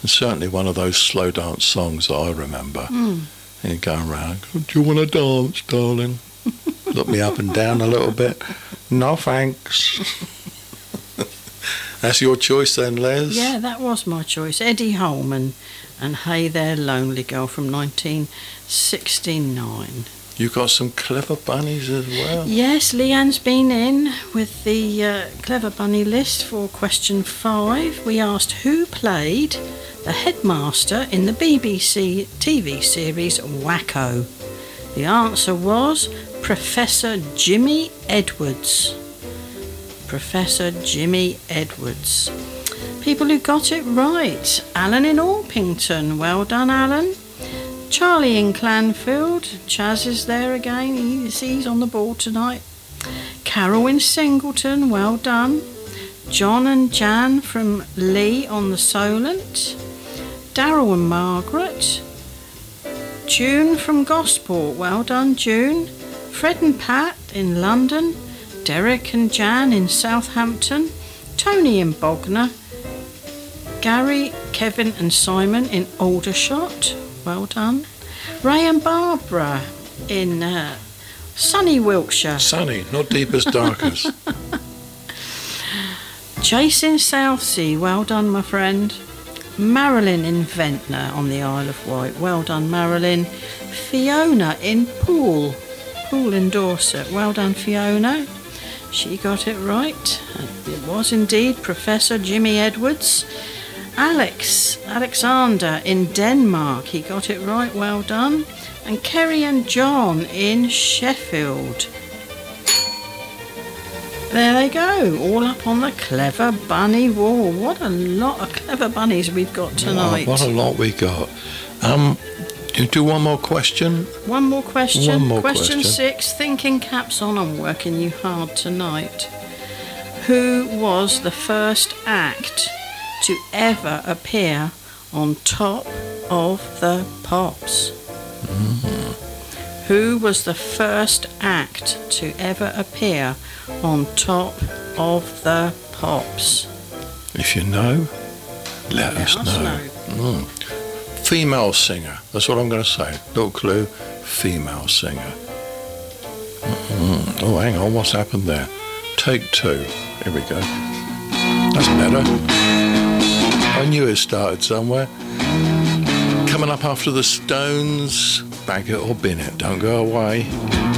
And certainly one of those slow dance songs that I remember. And going around, do you want to dance, darling? Look me up and down a little bit. No, thanks. That's your choice then, Les? Yeah, that was my choice. Eddie Holman and Hey There Lonely Girl from 1969. You got some Clever Bunnies as well? Yes, Leanne's been in with the Clever Bunny list for question 5. We asked who played the headmaster in the BBC TV series Wacko. The answer was Professor Jimmy Edwards. Professor Jimmy Edwards. People who got it right. Alan in Orpington. Well done, Alan. Charlie in Clanfield. Chaz is there again. He's on the board tonight. Carol in Singleton. Well done. John and Jan from Lee on the Solent. Darryl and Margaret. June from Gosport. Well done, June. Fred and Pat in London. Derek and Jan in Southampton. Tony in Bognor. Gary, Kevin and Simon in Aldershot. Well done. Ray and Barbara in sunny Wiltshire. Sunny, not deepest, darkest. Chase in Southsea. Well done, my friend. Marilyn in Ventnor on the Isle of Wight. Well done, Marilyn. Fiona in Poole in Dorset. Well done, Fiona. She got it right. It was indeed Professor Jimmy Edwards. Alexander in Denmark. He got it right. Well done. And Kerry and John in Sheffield. There they go, all up on the Clever Bunny wall. What a lot of Clever Bunnies we've got tonight. What a lot we got. You do one more question? One more question. One more question 6, thinking caps on, I'm working you hard tonight. Who was the first act to ever appear on Top of the Pops? Who was the first act to ever appear on Top of the Pops? If you know, let us know. Female singer. That's what I'm going to say. Little clue. Female singer. Oh, hang on. What's happened there? Take 2. Here we go. That's better. I knew it started somewhere. Coming up after the Stones. Bag it or bin it. Don't go away.